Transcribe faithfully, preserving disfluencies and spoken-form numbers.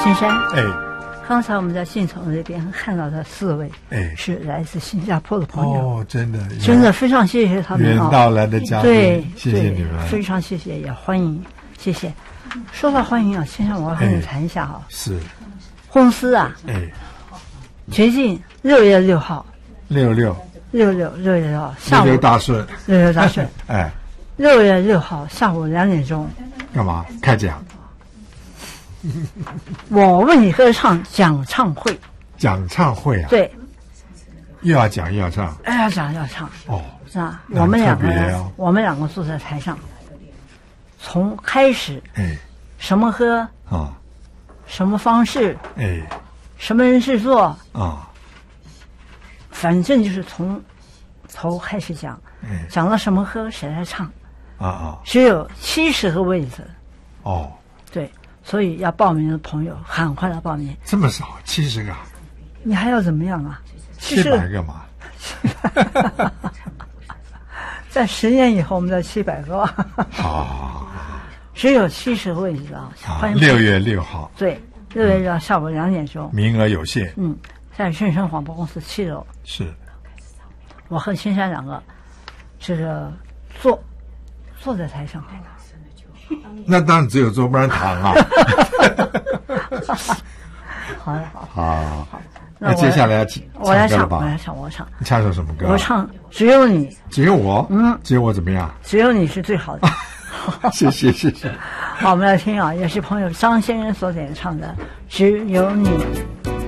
金山， 哎， 刚才我们在信城那边看到的四位， 哎， 是来自新加坡的朋友， 哦，真的， 真的非常谢谢他们远啊！ 道来的嘉宾， 对， 谢谢你们， 非常谢谢，也欢迎，谢谢。说到欢迎啊，先生，我要和你谈一下啊， 是， 公司啊， 哎， 决定六月六号， 六六六六六月六号下午六六大顺， 六六大顺， 哎， 六月六号下午两点钟， 干嘛开讲？ 我为你歌唱讲唱会， 讲唱会啊？ 对， 又要讲又要唱， 哎呀，讲要唱哦， 是吧？ 那我们两个人， 很特别哦我们两个坐在台上，从开始哎什么歌， 啊什么方式， 哎什么人制作， 啊反正就是从头开始讲， 哎讲到什么歌谁来唱， 啊啊只有七十个位子， 哦， 对，所以要报名的朋友赶快来报名。 这么少，七十个， 你还要怎么样啊？ 七百个嘛？ 在十年以后，我们在七百个， 好， 只有七十个位置啊！ 好， 欢迎六月六号， 对，六月六号下午两点钟， 名额有限， 嗯，在深深广播公司七楼， 是我和青山两个，这个坐坐在台上， 那当然只有做，不然躺啊。 好的好。 好， 那我那接下来要我来唱， 唱歌了吧我来唱，我唱， 你唱首什么歌？ 我唱，只有你， 只有我， 嗯， 只有我怎么样？ 只有你是最好的。 谢谢谢谢。 好，我们来听啊，也是朋友张先生所演唱的《只有你》。